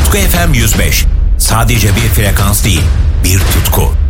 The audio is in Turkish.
Utku FM 105. Sadece bir frekans değil, bir tutku.